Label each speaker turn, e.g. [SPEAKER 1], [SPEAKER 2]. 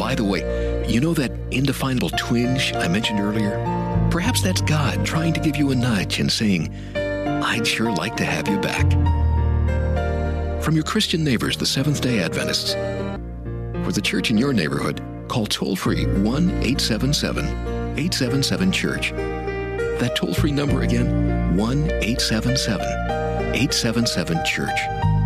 [SPEAKER 1] by the way, you know that indefinable twinge I mentioned earlier? Perhaps that's God trying to give you a nudge and saying, I'd sure like to have you back. From your Christian neighbors, the Seventh-day Adventists. For the church in your neighborhood, call toll-free 1-877-877-CHURCH. That toll-free number again, 1-877-877-CHURCH.